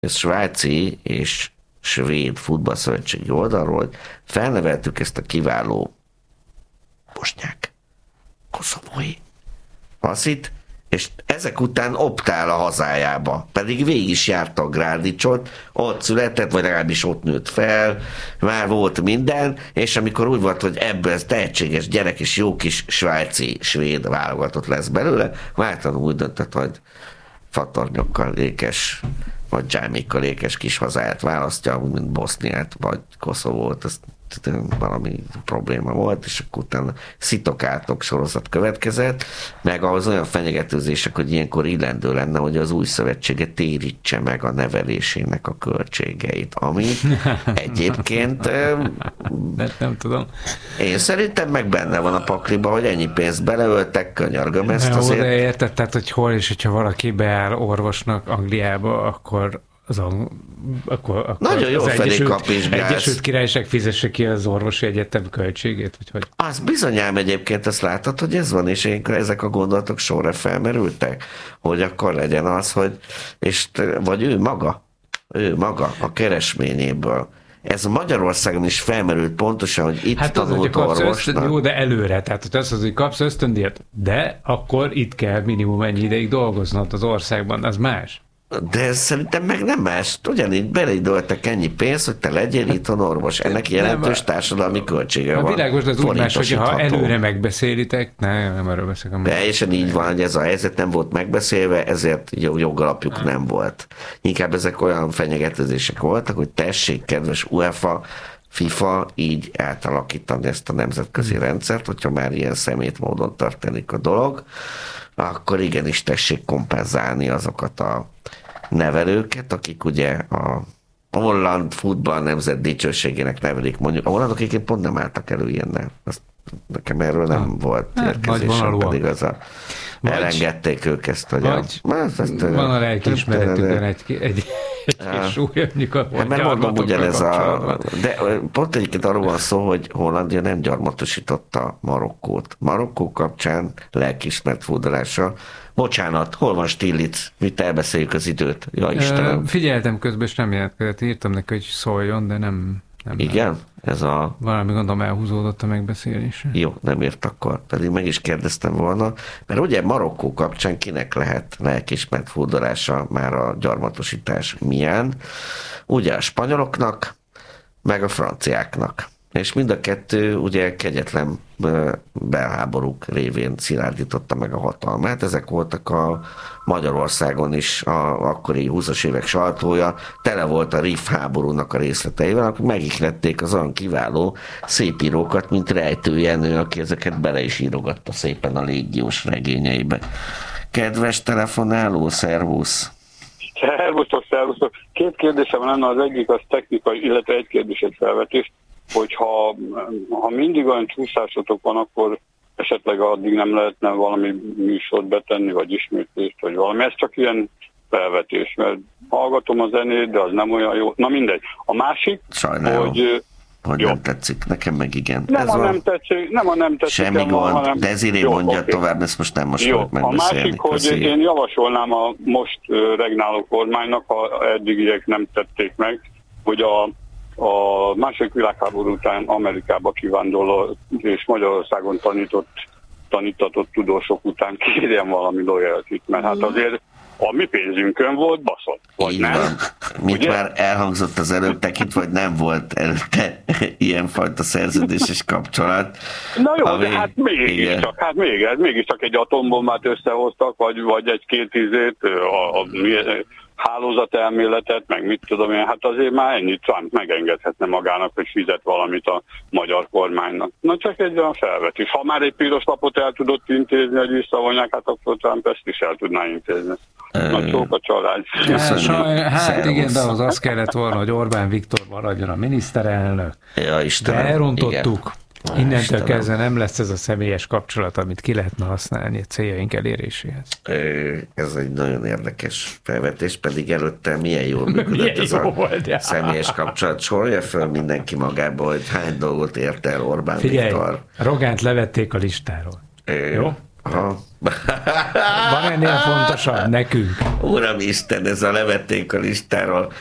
ez svájci és svéd futballszövetségi oldalról, hogy felneveltük ezt a kiváló bosnyák, koszovói faszit, és ezek után optál a hazájába. Pedig végig is járta a Grádicsot, ott született, vagy legalábbis ott nőtt fel, már volt minden, és amikor úgy volt, hogy ebből ez tehetséges gyerek és jó kis svájci-svéd válogatott lesz belőle, váltalanul úgy döntött, hogy fatornyokkal lékes, vagy dzsámékkal lékes kis hazáját választja, mint Boszniát, vagy Koszovót, ezt valami probléma volt, és akkor utána szitokáltok sorozat következett, meg ahhoz olyan fenyegetőzések, hogy ilyenkor illendő lenne, hogy az új szövetsége térítse meg a nevelésének a költségeit, ami egyébként nem tudom. Én szerintem meg benne van a pakliba, hogy ennyi pénzt beleöltek, könyörgöm ezt azért. De érted, tehát, hogy hol és hogyha valaki beáll orvosnak Angliába, akkor akkor nagyon jó felé Egyesült Királyság fizesse ki az orvosi egyetem költségét, vagy? Az bizonyám egyébként, azt látod, hogy ez van, és ezek a gondolatok sorra felmerültek, hogy akkor legyen az, hogy, és, vagy ő maga a keresményéből. Ez Magyarországon is felmerült pontosan, hogy itt tanult orvosnak. Jó, de előre, tehát hogy azt hogy kapsz ösztöndíjat, de akkor itt kell minimum ennyi ideig dolgoznod az országban, az más. De ez szerintem meg nem más. Ugyanígy beleidoltak ennyi pénzt, hogy te legyél itthon orvos. Ennek jelentős társadalmi költsége van. Világos, de az úgy más, hogy ha előre megbeszélitek, nem erről beszélek. Teljesen így van, hogy ez a helyzet nem volt megbeszélve, ezért jogalapjuk nem volt. Inkább ezek olyan fenyegetőzések voltak, hogy tessék, kedves UEFA, FIFA így átalakítani ezt a nemzetközi rendszert, hogyha már ilyen szemét módon történik a dolog, akkor igenis tessék kompenzálni azokat a nevelőket, akik ugye a holland futball nemzet dicsőségének nevelik. Mondjuk a hollandok egyébként pont nem álltak elő ilyennel. Nekem erről nem volt érkezésem, pedig az a elengedték ők ezt, hogy van a lelkiismeretükben egy kis súlyomnyik a mert mondom, ugyanez de pont egyébként arról van szó, hogy Hollandia nem gyarmatosította Marokkót. Marokkó kapcsán lelkiismert fúdalása. Bocsánat, hol van Stiglitz? Mit elbeszéljük az időt? Ja, Istenem. Figyeltem közben, és nem jelentkezett. Írtam neki, hogy szóljon, de nem. Igen? Ez a... Valami gondolom elhúzódott a megbeszélésre. Jó, nem írt akkor. Pedig meg is kérdeztem volna. Mert ugye Marokkó kapcsán kinek lehet lelkiismert fúdalása már a gyarmatosítás milyen? Ugye a spanyoloknak, meg a franciáknak. És mind a kettő ugye kegyetlen belháborúk révén szilárdította meg a hatalmát. Ezek voltak a Magyarországon is a akkori 20-as évek sajtója, tele volt a RIF háborúnak a részleteivel, akkor megihlették az olyan kiváló szépírókat, mint Rejtő Jenő, aki ezeket bele is írogatta szépen a légiós regényeibe. Kedves telefonáló, szervusz! Szervusztok! Két kérdésem lenne, az egyik az technikai, illetve egy kérdés, egy felvetés, hogy ha mindig olyan csúszásotok van, akkor esetleg addig nem lehetne valami műsort betenni, vagy ismétlést, vagy valami. Ez csak ilyen felvetés, mert hallgatom a zenét, de az nem olyan jó. Na mindegy. A másik, sajnálom, hogy nem tetszik. Nekem meg igen. Nem a nem tetszik. Semmi gond, hanem... de ezért mondja okay. Tovább, ezt most nem most fogok megbeszélni. A másik, hogy én javasolnám a most regnáló kormánynak, ha eddigiek nem tették meg, hogy a második világháború után Amerikába kivándorló és Magyarországon tanítatott tudósok után kérjen valami loyalty-t, mert hát azért a mi pénzünkön volt baszott, vagy nem? Van. Mint már elhangzott az előbb, tekint, vagy nem volt előtte ilyenfajta szerződéses kapcsolat. Na jó, de hát mégiscsak egy atombombát összehoztak, vagy egy-két hálózatelméletet, meg mit tudom én, hát azért már ennyit Trump megengedhetne magának, hogy fizet valamit a magyar kormánynak. Na csak egy olyan felvetés. Ha már egy piros lapot el tudott intézni, hogy visszavonják, hát akkor Trump ezt is el tudná intézni. Na csók a család. Hát igen, de az kellett volna, hogy Orbán Viktor maradjon a miniszterelnök. Ja, Istenem, de elrontottuk. Igen. Innentől Istenem. Kezdve nem lesz ez a személyes kapcsolat, amit ki lehetne használni a céljaink eléréséhez. Ez egy nagyon érdekes felvetés, pedig előtte milyen jól működött ez a személyes kapcsolat. Sorolja föl mindenki magába, hogy hány dolgot ért el Orbán Viktor. Rogánt levették a listáról. Jó? Aha. Van ennél fontosabb nekünk? Uramisten, ez a levették a listáról.